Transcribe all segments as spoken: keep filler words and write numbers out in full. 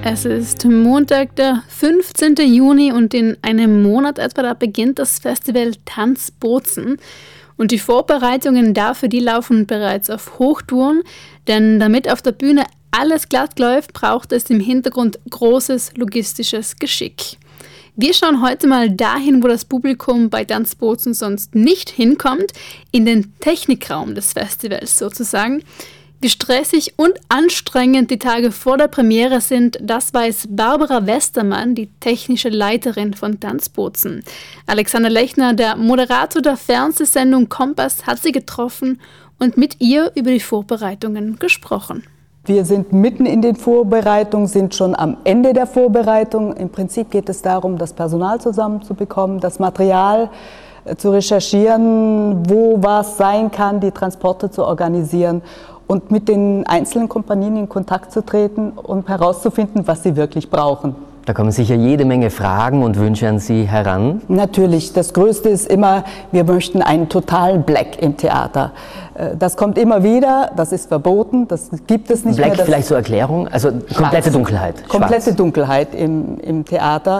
Es ist Montag, der fünfzehnten Juni und in einem Monat etwa da beginnt das Festival Tanz Bozen. Und die Vorbereitungen dafür, die laufen bereits auf Hochtouren, denn damit auf der Bühne alles glatt läuft, braucht es im Hintergrund großes logistisches Geschick. Wir schauen heute mal dahin, wo das Publikum bei Tanz Bozen sonst nicht hinkommt, in den Technikraum des Festivals sozusagen. Wie stressig und anstrengend die Tage vor der Premiere sind, das weiß Barbara Westermann, die technische Leiterin von Tanz Bozen. Alexander Lechner, der Moderator der Fernsehsendung Kompass, hat sie getroffen und mit ihr über die Vorbereitungen gesprochen. Wir sind mitten in den Vorbereitungen, sind schon am Ende der Vorbereitung. Im Prinzip geht es darum, das Personal zusammenzubekommen, das Material zu recherchieren, wo was sein kann, die Transporte zu organisieren und mit den einzelnen Kompanien in Kontakt zu treten, um herauszufinden, was sie wirklich brauchen. Da kommen sicher jede Menge Fragen und Wünsche an Sie heran. Natürlich. Das Größte ist immer, wir möchten einen totalen Black im Theater. Das kommt immer wieder, das ist verboten, das gibt es nicht Black mehr. Black vielleicht zur Erklärung, also komplette Dunkelheit. Schwarz. Komplette Dunkelheit im, im Theater.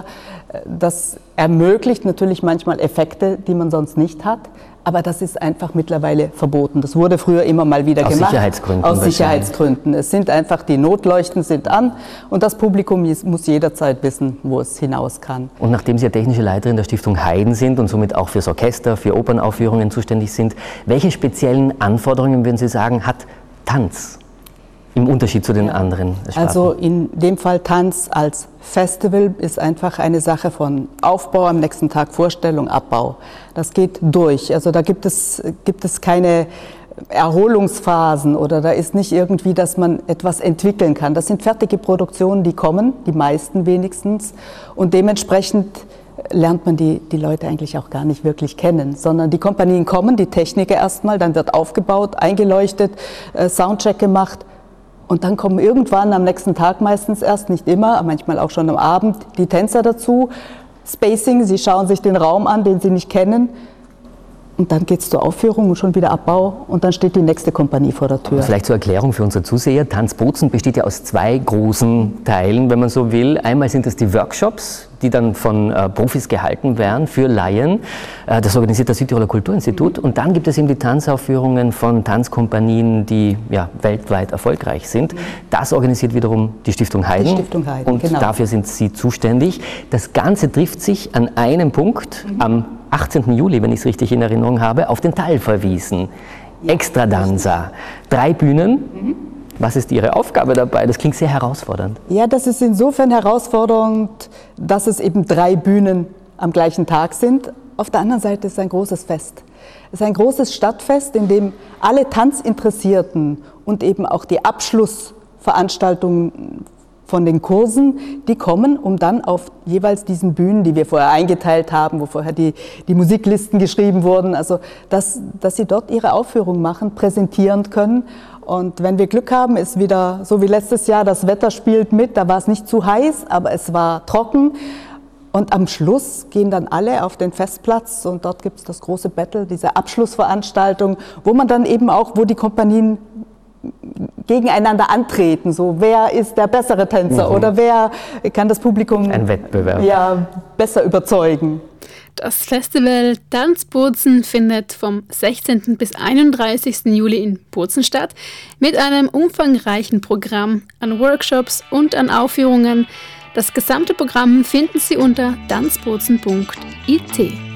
Das ermöglicht natürlich manchmal Effekte, die man sonst nicht hat. Aber das ist einfach mittlerweile verboten. Das wurde früher immer mal wieder Aus gemacht. Sicherheitsgründen. Aus Sicherheitsgründen. Es sind einfach, die Notleuchten sind an und das Publikum muss jederzeit wissen, wo es hinaus kann. Und nachdem Sie ja technische Leiterin der Stiftung Haydn sind und somit auch fürs Orchester, für Opernaufführungen zuständig sind, welche speziellen Anforderungen, würden Sie sagen, hat Tanz im Unterschied zu den anderen Sparten? Also in dem Fall Tanz als Festival ist einfach eine Sache von Aufbau, am nächsten Tag Vorstellung, Abbau. Das geht durch. Also da gibt es, gibt es keine Erholungsphasen oder da ist nicht irgendwie, dass man etwas entwickeln kann. Das sind fertige Produktionen, die kommen, die meisten wenigstens. Und dementsprechend lernt man die, die Leute eigentlich auch gar nicht wirklich kennen, sondern die Kompanien kommen, die Techniker erstmal, dann wird aufgebaut, eingeleuchtet, äh, Soundcheck gemacht. Und dann kommen irgendwann am nächsten Tag meistens erst, nicht immer, manchmal auch schon am Abend, die Tänzer dazu. Spacing, sie schauen sich den Raum an, den sie nicht kennen. Und dann geht es zur Aufführung und schon wieder Abbau und dann steht die nächste Kompanie vor der Tür. Vielleicht zur Erklärung für unsere Zuseher. Tanz Bozen besteht ja aus zwei großen Teilen, wenn man so will. Einmal sind es die Workshops, die dann von äh, Profis gehalten werden für Laien. Äh, das organisiert das Südtiroler Kulturinstitut. Und dann gibt es eben die Tanzaufführungen von Tanzkompanien, die ja, weltweit erfolgreich sind. Das organisiert wiederum die Stiftung Haydn. Die Stiftung Haydn, und genau. Dafür sind Sie zuständig. Das Ganze trifft sich an einem Punkt mhm. am achtzehnten Juli, wenn ich es richtig in Erinnerung habe, auf den Talferwiesen. Ja. Extradansza. Drei Bühnen. Mhm. Was ist Ihre Aufgabe dabei? Das klingt sehr herausfordernd. Ja, das ist insofern herausfordernd, dass es eben drei Bühnen am gleichen Tag sind. Auf der anderen Seite ist es ein großes Fest. Es ist ein großes Stadtfest, in dem alle Tanzinteressierten und eben auch die Abschlussveranstaltungen von den Kursen, die kommen, um dann auf jeweils diesen Bühnen, die wir vorher eingeteilt haben, wo vorher die, die Musiklisten geschrieben wurden, also dass, dass sie dort ihre Aufführung machen, präsentieren können. Und wenn wir Glück haben, ist wieder so wie letztes Jahr, das Wetter spielt mit, da war es nicht zu heiß, aber es war trocken. Und am Schluss gehen dann alle auf den Festplatz und dort gibt es das große Battle, diese Abschlussveranstaltung, wo man dann eben auch, wo die Kompanien gegeneinander antreten, so wer ist der bessere Tänzer mhm. oder wer kann das Publikum Ein Wettbewerb. Ja, besser überzeugen. Das Festival Tanz Bozen findet vom sechzehnten bis einunddreißigsten Juli in Bozen statt, mit einem umfangreichen Programm an Workshops und an Aufführungen. Das gesamte Programm finden Sie unter tanzbozen punkt I T.